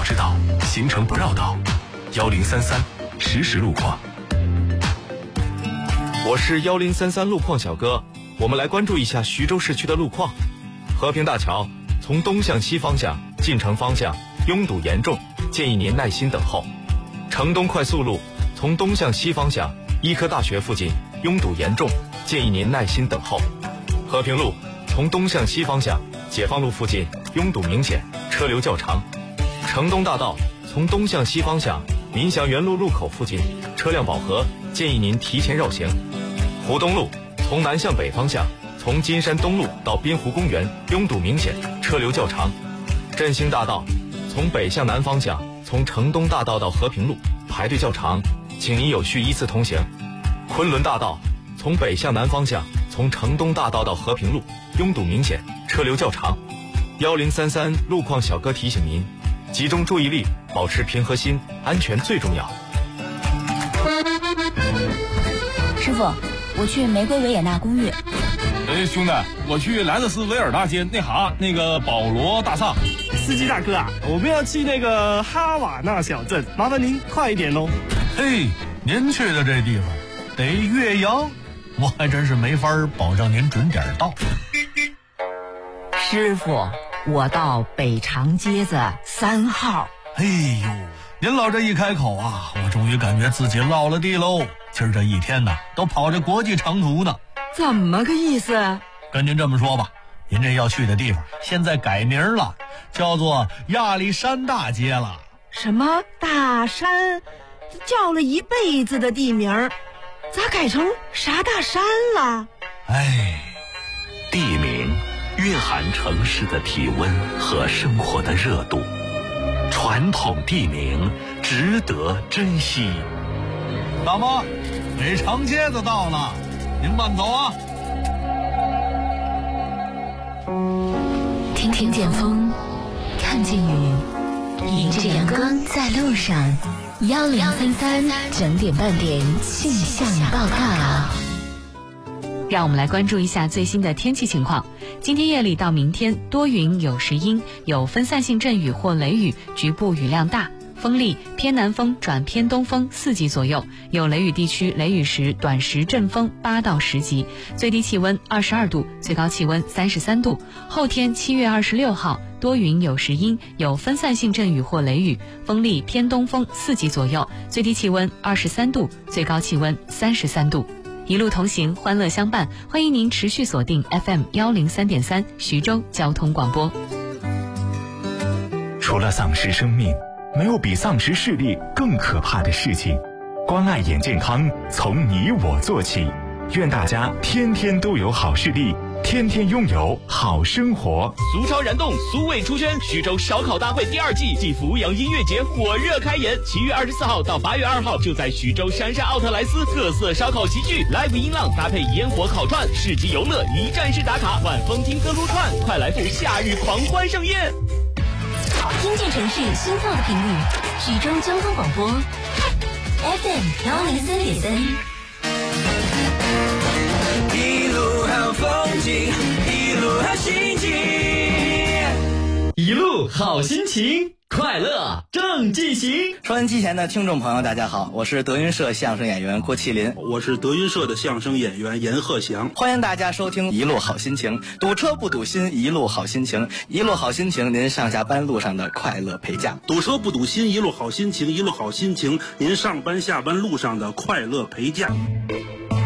早知道，行程不绕道。1033实时路况。 我是1033路况小哥，我们来关注一下徐州市区的路况。和平大桥从东向西方向进城方向拥堵严重，建议您耐心等候。城东快速路从东向西方向医科大学附近拥堵严重，建议您耐心等候。和平路从东向西方向解放路附近拥堵明显，车流较长。城东大道从东向西方向民祥园路路口附近车辆饱和，建议您提前绕行。湖东路从南向北方向从金山东路到滨湖公园拥堵明显，车流较长。振兴大道从北向南方向从城东大道到和平路排队较长，请您有序依次通行。昆仑大道从北向南方向从城东大道到和平路拥堵明显，车流较长。1033路况小哥提醒您，集中注意力，保持平和心，安全最重要。 师傅，我去玫瑰维也纳公寓。 兄弟，我去莱德斯维尔大街那个保罗大厦。 司机大哥啊，我们要去那个哈瓦那小镇，麻烦您快一点喽。 嘿，您去的这地方得岳阳，我还真是没法保证您准点到。 师傅，我到北长街子3号。 哎呦，您老这一开口啊，我终于感觉自己落了地喽。今儿这一天呢，都跑着国际长途呢。 怎么个意思？ 跟您这么说吧，您这要去的地方现在改名了，叫做亚历山大街了。 什么大山？叫了一辈子的地名，咋改成啥大山了？ 哎， 地名蕴含城市的体温和生活的热度，传统地名值得珍惜。 大妈，北长街子到了，您慢走啊。 听见风，看见雨，迎着阳光在路上。1033整点半点气象报告。 让我们来关注一下最新的天气情况。今天夜里到明天多云有时阴，有分散性阵雨或雷雨，局部雨量大。风力偏南风转偏东风4级左右，有雷雨地区雷雨时短时阵风8到10级，最低气温22度，最高气温33度。后天7月26号多云有时阴，有分散性阵雨或雷雨，风力偏东风4级左右，最低气温23度，最高气温33度。一路同行，欢乐相伴，欢迎您持续锁定 FM 103.3徐州交通广播。 除了丧失生命，没有比丧失视力更可怕的事情。关爱眼健康，从你我做起。愿大家天天都有好视力，天天拥有好生活。 俗潮燃动，俗味出圈，徐州烧烤大会第2季暨阜阳音乐节火热开演，7月24号到8月2号，就在徐州杉杉奥特莱斯，特色烧烤齐聚 ，live 音浪搭配烟火烤串，市集游乐一站式打卡，晚风听歌撸串，快来赴夏日狂欢盛宴。 听见城市心跳的频率，徐州交通广播 FM 103.3。 一路好风景，一路好心情， 一路好心情，快乐正进行。 收音机前的听众朋友大家好，我是德云社相声演员郭麒麟， 我是德云社的相声演员严鹤翔， 欢迎大家收听一路好心情，堵车不堵心，一路好心情，一路好心情，您上下班路上的快乐陪驾。 堵车不堵心，一路好心情，一路好心情，您上班下班路上的快乐陪驾。